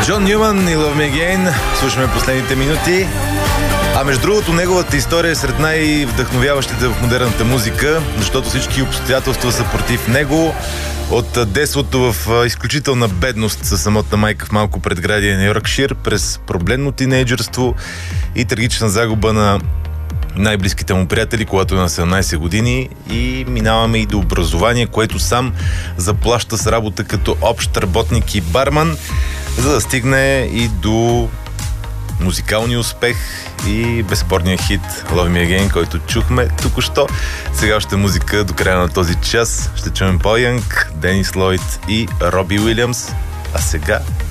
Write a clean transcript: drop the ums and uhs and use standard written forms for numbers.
Джон Нюман и Love Me Again. Слушаме последните минути. А между другото, неговата история е сред най-вдъхновяващите в модерната музика, защото всички обстоятелства са против него. От детството в изключителна бедност със самотна майка в малко предградие на Йоркшир, през проблемно тинейджърство и трагична загуба на най-близките му приятели, когато е на 17 години, и минаваме и до образование, което сам заплаща с работа като общ работник и барман, за да стигне и до музикалния успех и безспорния хит Love Me Again, който чухме току-що. Сега още музика до края на този час. Ще чуем Пол Янг, Денис Лойд и Роби Уилямс. А сега